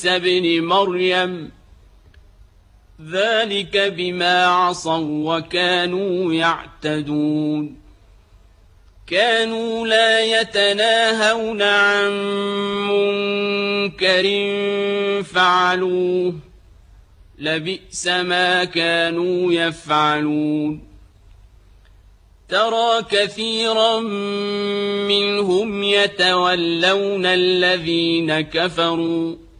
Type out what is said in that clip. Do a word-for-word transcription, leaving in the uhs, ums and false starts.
ابن مريم ذلك بما عصوا وكانوا يعتدون كانوا لا يتناهون عن منكر فعلوه لبئس ما كانوا يفعلون ترى كثيرا منهم يتولون الذين كفروا